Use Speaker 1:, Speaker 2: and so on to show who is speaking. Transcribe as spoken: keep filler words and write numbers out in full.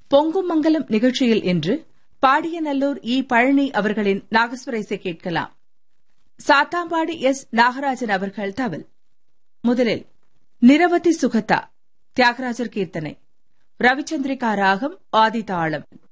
Speaker 1: பொங்கும் மங்கலம் நிகழ்ச்சியில் இன்று பாடியநல்லூர் இ பழனி அவர்களின் நாகஸ்வர இசை கேட்கலாம். சாத்தாம்பாடி எஸ் நாகராஜன் அவர்கள் தவில். முதலில் நிரவதி சுகதா தியாகராஜர் கீர்த்தனை, ரவிச்சந்திரிகா ராகம், ஆதி தாளம்.